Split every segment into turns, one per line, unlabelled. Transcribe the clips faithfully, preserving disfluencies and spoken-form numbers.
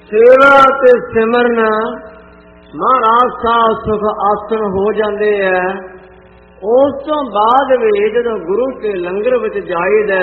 सेवा ते सिमरन महाराज साहब सुख आसन हो जाते है। उस तो बाद भी जो गुरु के लंगर विच जाईदा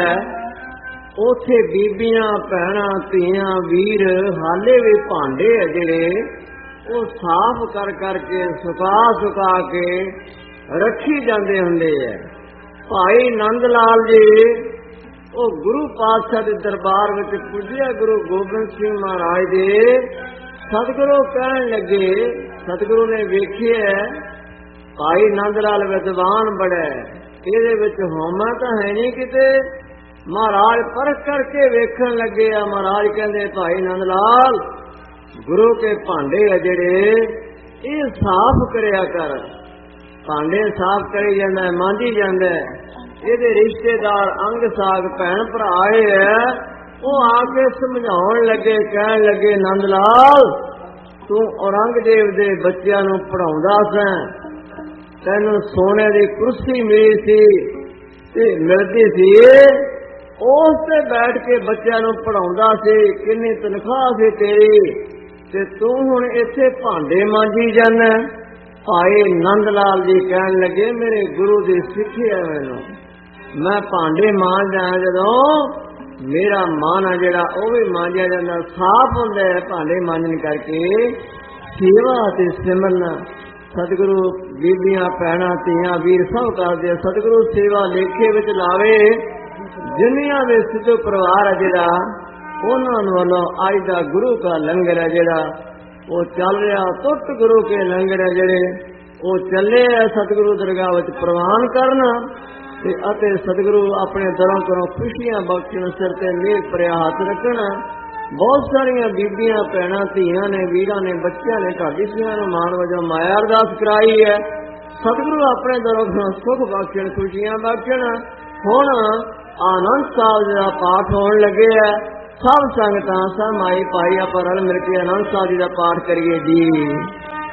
उथे बीबियां भैणां धीआं वीर हाले भी भांडे है जिहड़े वो साफ कर करके सुका सुका के रखी जाते हुंदे है। भाई नंद लाल जी वो गुरु पातशाह के दरबार विच पुज्या गुरु गोबिंद सिंह महाराज दे सतगुरु कहन लगे, सतगुरु ने वेखिया भाई नंद लाल विद्वान बड़ा इहदे विच होमा तां है नहीं किते। महाराज परख करके वेखण लगे। महाराज कहंदे भाई नंद लाल गुरु के भांडे है जिहड़े ये साफ करिया कर। भांडे साफ करी जांदा मांजी जांदा ਇਹਦੇ रिश्तेदार अंग साग भैन भरा आए है वो आके समझाउण लगे कहन लगे नंद लाल तू औरंगजेब दे बच्चियां नूं पढ़ाउंदा सैं, तैनूं सोने दी कुर्सी मिली सी ते मिलदी सी उस ते बैठ के बच्चियां नूं पढ़ाउंदा सी, किन्नी तनख्वाह सी तेरी ते तू हुण इत्थे भांडे मांजी जाना। भाई नंद लाल जी कहन लगे मेरे गुरु दी सिੱਖਿਆ मैनूं मैं भांडे मांजदा जदों मेरा मन है जिहड़ा वो भी मांजिया जांदा साफ हुंदा है। भांडे मांजण करके सेवा ते सिमरन सतगुरु बीबियां भैणां धीआं वीर सब करदे। सतगुरु सेवा लेखे विच लावे। जिन्नियां दे सिद्ध परिवार है जिहड़ा उन्हां वल्लों अज दा गुरु का लंगर है जिहड़ा वो चल रहा। तुट गुरु के लंगर है जिहड़े वो चले सतगुरु दरगाह विच प्रवान करना ते अते सतगुरु अपने दरों घरों खुशियां बख्शण, सिर ते मेल भरिया हाथ रखना। बहुत सारिया बीबियां भैणां धीआं ने वीरां ने बच्चियां ने ढाडी सिंहां नूं माण वजों माया अरदास कराई है। सतगुरु अपने दरों घरों सुख बख्शण, खुशियां बख्शण। हुण आनंद साहब दा पाठ होण लगे है। सब संगतां सब माई भाई आपां रल मिल के आनंद साहब जी दा पाठ करिए जी।